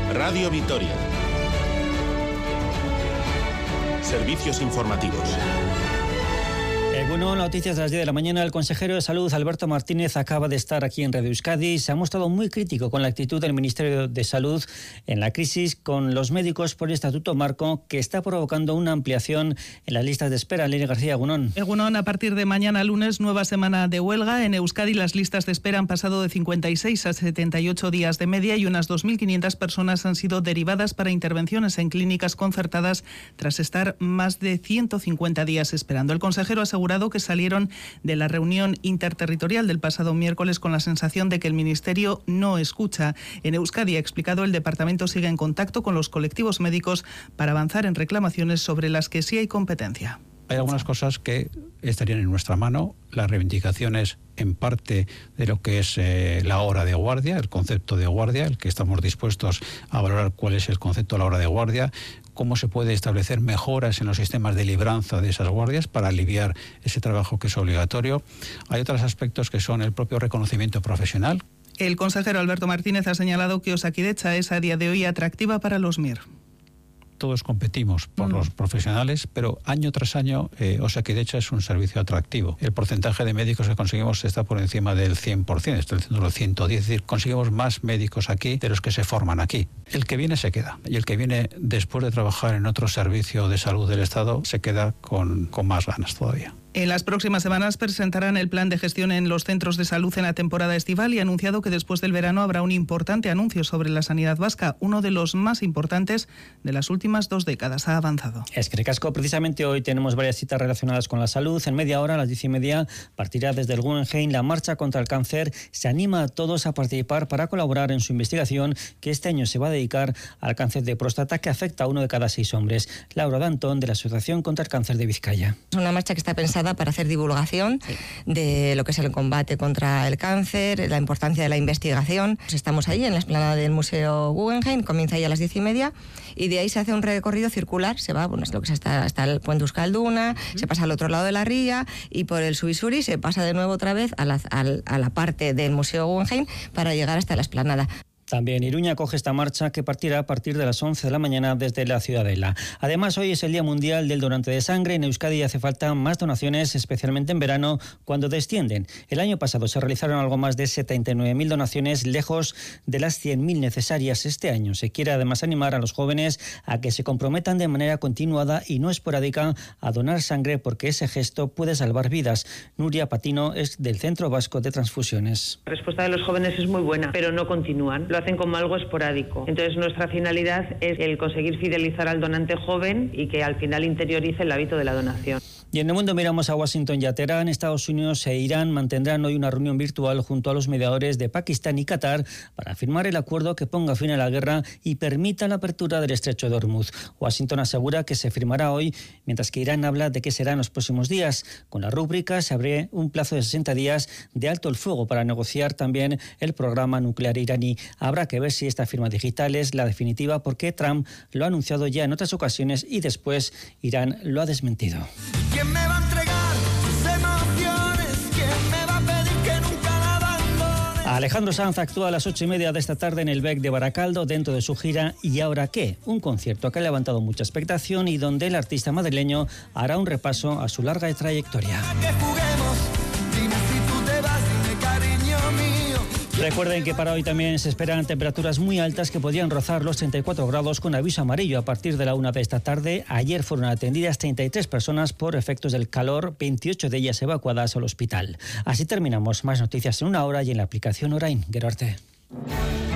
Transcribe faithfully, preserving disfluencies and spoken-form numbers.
Radio Vitoria. Servicios informativos. Bueno, noticias de las diez de la mañana. El consejero de Salud, Alberto Martínez, acaba de estar aquí en Radio Euskadi. Se ha mostrado muy crítico con la actitud del Ministerio de Salud en la crisis con los médicos por el Estatuto Marco, que está provocando una ampliación en las listas de espera. Lene García, Egunon. Egunon, a partir de mañana lunes, nueva semana de huelga. En Euskadi las listas de espera han pasado de cincuenta y seis a setenta y ocho días de media y unas dos mil quinientas personas han sido derivadas para intervenciones en clínicas concertadas tras estar más de ciento cincuenta días esperando. El consejero ha asegurado que salieron de la reunión interterritorial del pasado miércoles con la sensación de que el Ministerio no escucha. En Euskadi, ha explicado, el departamento sigue en contacto con los colectivos médicos para avanzar en reclamaciones sobre las que sí hay competencia. Hay algunas cosas que estarían en nuestra mano, las reivindicaciones en parte de lo que es eh, la hora de guardia, el concepto de guardia, el que estamos dispuestos a valorar cuál es el concepto de la hora de guardia, cómo se puede establecer mejoras en los sistemas de libranza de esas guardias para aliviar ese trabajo que es obligatorio. Hay otros aspectos que son el propio reconocimiento profesional. El consejero Alberto Martínez ha señalado que Osakidetza es a día de hoy atractiva para los M I R. Todos competimos por mm. los profesionales, pero año tras año eh, Osakidetza es un servicio atractivo. El porcentaje de médicos que conseguimos está por encima del cien por ciento, está diciendo los ciento diez, es decir, conseguimos más médicos aquí de los que se forman aquí. El que viene se queda, y el que viene después de trabajar en otro servicio de salud del Estado se queda con, con más ganas todavía. En las próximas semanas presentarán el plan de gestión en los centros de salud en la temporada estival y ha anunciado que después del verano habrá un importante anuncio sobre la sanidad vasca, uno de los más importantes de las últimas dos décadas. Ha avanzado. Es que recasco, precisamente hoy tenemos varias citas relacionadas con la salud. En media hora, a las diez y media, partirá desde el Guggenheim la marcha contra el cáncer. Se anima a todos a participar para colaborar en su investigación, que este año se va a dedicar al cáncer de próstata, que afecta a uno de cada seis hombres. Laura Dantón, de la Asociación contra el Cáncer de Vizcaya. Es una marcha que está pensada para hacer divulgación sí. de lo que es el combate contra el cáncer, la importancia de la investigación. Pues estamos ahí en la explanada del Museo Guggenheim, comienza ahí a las diez y media y de ahí se hace un recorrido circular, se va, bueno, es lo que es hasta, hasta el Puente Euskalduna, uh-huh. se pasa al otro lado de la ría y por el Subisuri se pasa de nuevo otra vez a la, a, a la parte del Museo Guggenheim para llegar hasta la explanada. También Iruña acoge esta marcha que partirá a partir de las once de la mañana desde la Ciudadela. Además, hoy es el Día Mundial del Donante de Sangre. En Euskadi hace falta más donaciones, especialmente en verano, cuando descienden. El año pasado se realizaron algo más de setenta y nueve mil donaciones, lejos de las cien mil necesarias este año. Se quiere además animar a los jóvenes a que se comprometan de manera continuada y no esporádica a donar sangre, porque ese gesto puede salvar vidas. Nuria Patino es del Centro Vasco de Transfusiones. La respuesta de los jóvenes es muy buena, pero no continúan. Lo hacen como algo esporádico. Entonces nuestra finalidad es el conseguir fidelizar al donante joven y que al final interiorice el hábito de la donación. Y en el mundo miramos a Washington y a Teherán. Estados Unidos e Irán mantendrán hoy una reunión virtual junto a los mediadores de Pakistán y Qatar para firmar el acuerdo que ponga fin a la guerra y permita la apertura del estrecho de Hormuz. Washington asegura que se firmará hoy, mientras que Irán habla de que será en los próximos días. Con la rúbrica se abre un plazo de sesenta días de alto el fuego para negociar también el programa nuclear iraní. Habrá que ver si esta firma digital es la definitiva, porque Trump lo ha anunciado ya en otras ocasiones y después Irán lo ha desmentido. ¿Quién me va a entregar sus emociones? ¿Quién me va a pedir que nunca la abandone? Alejandro Sanz actúa a las ocho y media de esta tarde en el B E C de Baracaldo dentro de su gira ¿Y ahora qué? Un concierto que ha levantado mucha expectación y donde el artista madrileño hará un repaso a su larga trayectoria. Que juguemos, dime si tú te vas, dime cariño mío. Recuerden que para hoy también se esperan temperaturas muy altas que podrían rozar los treinta y cuatro grados con aviso amarillo a partir de la una de esta tarde. Ayer fueron atendidas treinta y tres personas por efectos del calor, veintiocho de ellas evacuadas al hospital. Así terminamos. Más noticias en una hora y en la aplicación Orain. Gero arte.